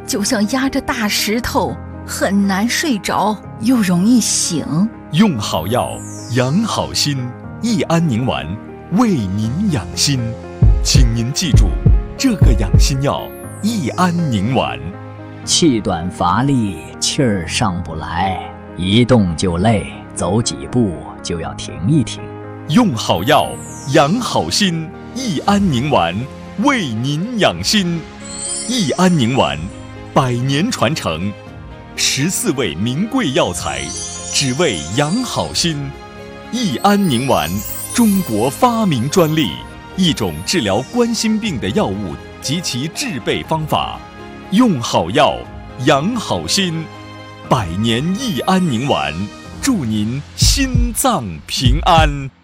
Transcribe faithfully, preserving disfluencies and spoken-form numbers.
就像压着大石头，很难睡着，又容易醒。 用好药，养好心，益安宁丸为您养心。请您记住，这个养心药益安宁丸。 气短乏力，气儿上不来，一动就累，走几步就要停一停。 用好药，养好心，益安宁丸为您养心。益安宁丸，百年传承，十四味名贵药材，只为养好心。益安宁丸，中国发明专利，一种治疗冠心病的药物及其制备方法。用好药，养好心，百年益安宁丸，祝您心脏平安。